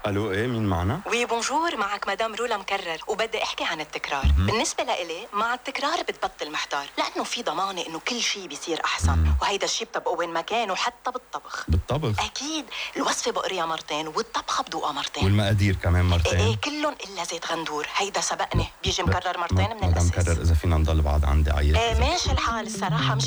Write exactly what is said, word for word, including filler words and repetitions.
الو، ايه مين معنا؟ وي بونجور، معك مدام رولا مكرر، وبدي احكي عن التكرار. مم. بالنسبة لإلي مع التكرار بتبطل محتار، لأنه في ضمانة إنه كل شيء بيصير أحسن. مم. وهيدا الشيء بتبقى وين ما كان، وحتى بالطبخ. بالطبخ؟ أكيد، الوصفة بقريها مرتين والطبخة بدوقها مرتين. والمقادير كمان مرتين؟ إيه كلهم إلا زيت غندور، هيدا سبقني بيجي مكرر مرتين من مدام الأساس. كرر، إذا فينا نضل بعض عندي عيط. إيه ماشي الحال الصراحة. مش